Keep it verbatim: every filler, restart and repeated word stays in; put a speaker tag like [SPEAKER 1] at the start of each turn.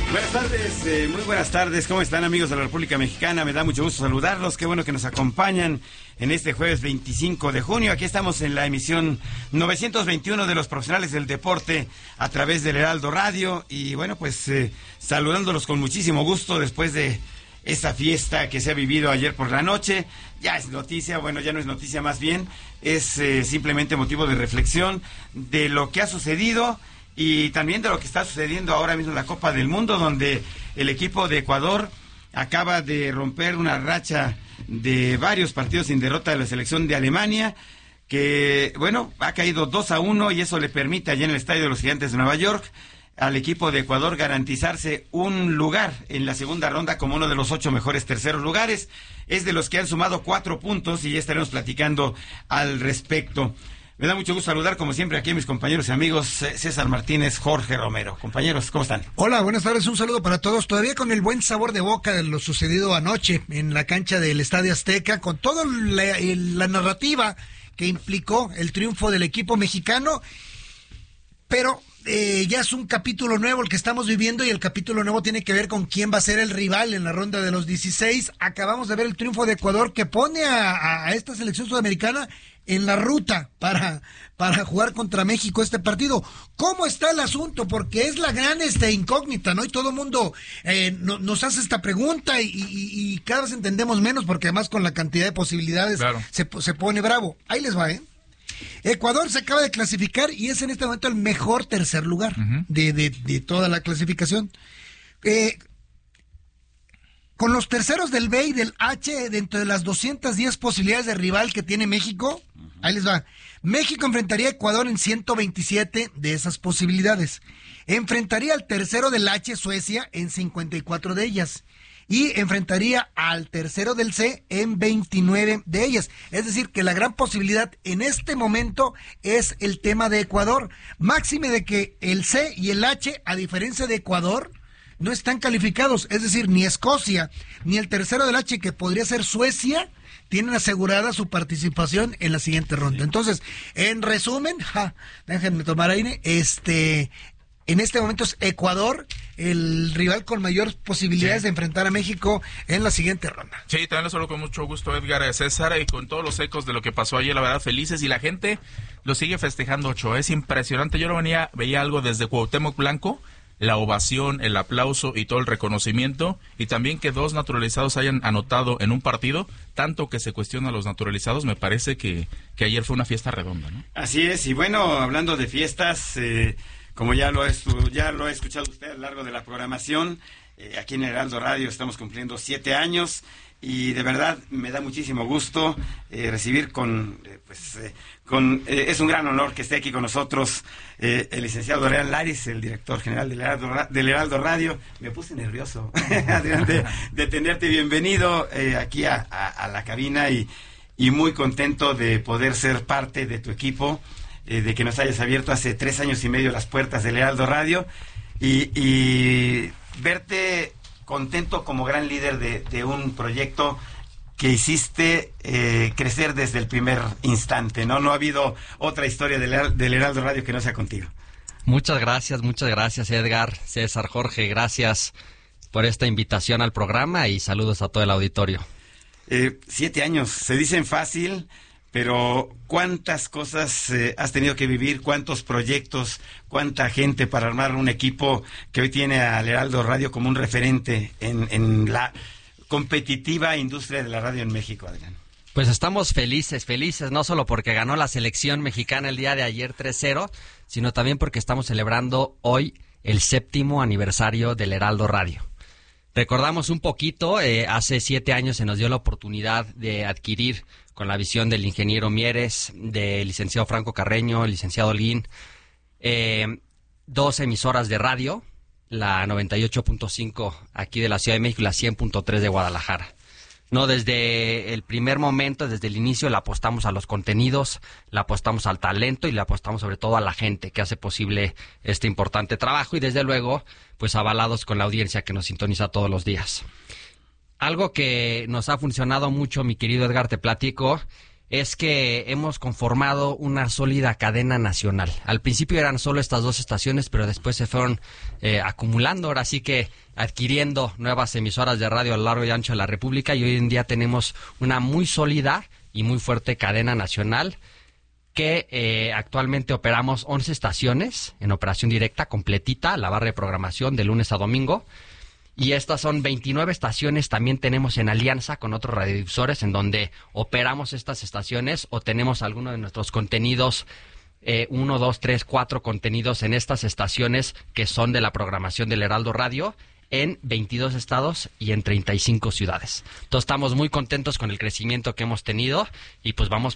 [SPEAKER 1] Buenas tardes, eh, muy buenas tardes. ¿Cómo están, amigos de la República Mexicana? Me da mucho gusto saludarlos. Qué bueno que nos acompañan en este jueves veinticinco de junio. Aquí estamos en la emisión novecientos veintiuno de los profesionales del deporte a través del Heraldo Radio. Y bueno, pues eh, saludándolos con muchísimo gusto después de esta fiesta que se ha vivido ayer por la noche. Ya es noticia, bueno, ya no es noticia, más bien es eh, simplemente motivo de reflexión de lo que ha sucedido y también de lo que está sucediendo ahora mismo en la Copa del Mundo, donde el equipo de Ecuador acaba de romper una racha de varios partidos sin derrota de la selección de Alemania, que, bueno, ha caído dos a uno y eso le permite allá en el Estadio de los Gigantes de Nueva York al equipo de Ecuador garantizarse un lugar en la segunda ronda como uno de los ocho mejores terceros lugares. Es de los que han sumado cuatro puntos y ya estaremos platicando al respecto. Me da mucho gusto saludar, como siempre, aquí a mis compañeros y amigos César Martínez, Jorge Romero. Compañeros, ¿cómo están?
[SPEAKER 2] Hola, buenas tardes, un saludo para todos. Todavía con el buen sabor de boca de lo sucedido anoche en la cancha del Estadio Azteca, con toda la, la narrativa que implicó el triunfo del equipo mexicano, pero eh, ya es un capítulo nuevo el que estamos viviendo y el capítulo nuevo tiene que ver con quién va a ser el rival en la ronda de los dieciséis. Acabamos de ver el triunfo de Ecuador que pone a, a esta selección sudamericana en la ruta para, para jugar contra México este partido. ¿Cómo está el asunto? Porque es la gran este, incógnita, ¿no? Y todo el mundo eh, no, nos hace esta pregunta y, y, y cada vez entendemos menos porque además con la cantidad de posibilidades claro. se, se pone bravo. Ahí les va, ¿eh? Ecuador se acaba de clasificar y es en este momento el mejor tercer lugar uh-huh. de, de, de toda la clasificación. Eh, Con los terceros del B y del H, dentro de las doscientas diez posibilidades de rival que tiene México, uh-huh. ahí les va. México enfrentaría a Ecuador en ciento veintisiete de esas posibilidades. Enfrentaría al tercero del H, Suecia, en cincuenta y cuatro de ellas. Y enfrentaría al tercero del C en veintinueve de ellas. Es decir, que la gran posibilidad en este momento es el tema de Ecuador. Máxime de que el C y el H, a diferencia de Ecuador, no están calificados, es decir, ni Escocia, ni el tercero del H, que podría ser Suecia, tienen asegurada su participación en la siguiente ronda. Sí. Entonces, en resumen, ja, déjenme tomar aire, este, en este momento es Ecuador el rival con mayor posibilidades sí. de enfrentar a México en la siguiente ronda.
[SPEAKER 3] Sí, también lo saludo con mucho gusto, Edgar, César, y con todos los ecos de lo que pasó ayer, la verdad, felices, y la gente lo sigue festejando, Ocho, es impresionante. Yo lo venía, veía algo desde Cuauhtémoc Blanco, la ovación, el aplauso y todo el reconocimiento, y también que dos naturalizados hayan anotado en un partido, tanto que se cuestiona a los naturalizados, me parece que, que ayer fue una fiesta redonda, ¿no?
[SPEAKER 1] Así es, y bueno, hablando de fiestas, eh, como ya lo, es, ya lo ha escuchado usted a lo largo de la programación, eh, aquí en Heraldo Radio estamos cumpliendo siete años, y de verdad me da muchísimo gusto eh, recibir con, eh, pues, eh, con eh, es un gran honor que esté aquí con nosotros eh, el licenciado Adrián Laris, el director general del Heraldo, del Heraldo Radio. Me puse nervioso, Adrián, de, de tenerte. Bienvenido eh, aquí a, a, a la cabina y, y muy contento de poder ser parte de tu equipo, eh, de que nos hayas abierto hace tres años y medio las puertas del Heraldo Radio y, y verte contento como gran líder de, de un proyecto que hiciste eh, crecer desde el primer instante, ¿no? No ha habido otra historia del, del Heraldo Radio que no sea contigo.
[SPEAKER 4] Muchas gracias, muchas gracias, Edgar, César, Jorge, gracias por esta invitación al programa y saludos a todo el auditorio.
[SPEAKER 1] Eh, siete años, se dicen fácil, pero ¿cuántas cosas eh, has tenido que vivir? ¿Cuántos proyectos? ¿Cuánta gente para armar un equipo que hoy tiene al Heraldo Radio como un referente en, en la competitiva industria de la radio en México, Adrián?
[SPEAKER 4] Pues estamos felices, felices, no solo porque ganó la selección mexicana el día de ayer tres cero, sino también porque estamos celebrando hoy el séptimo aniversario del Heraldo Radio. Recordamos un poquito, eh, hace siete años se nos dio la oportunidad de adquirir, con la visión del ingeniero Mieres, del licenciado Franco Carreño, el licenciado Lin, eh, dos emisoras de radio, la noventa y ocho punto cinco aquí de la Ciudad de México y la cien punto tres de Guadalajara. No, desde el primer momento, desde el inicio, le apostamos a los contenidos, le apostamos al talento y le apostamos sobre todo a la gente que hace posible este importante trabajo y desde luego, pues avalados con la audiencia que nos sintoniza todos los días. Algo que nos ha funcionado mucho, mi querido Edgar, te platico, es que hemos conformado una sólida cadena nacional. Al principio eran solo estas dos estaciones, pero después se fueron eh, acumulando, ahora sí que adquiriendo nuevas emisoras de radio a lo largo y ancho de la República, y hoy en día tenemos una muy sólida y muy fuerte cadena nacional que eh, actualmente operamos once estaciones en operación directa, completita, la barra de programación de lunes a domingo. Y estas son veintinueve estaciones, también tenemos en alianza con otros radiodifusores en donde operamos estas estaciones o tenemos alguno de nuestros contenidos, eh, uno, dos, tres, cuatro contenidos en estas estaciones que son de la programación del Heraldo Radio en veintidós estados y en treinta y cinco ciudades. Entonces estamos muy contentos con el crecimiento que hemos tenido y pues vamos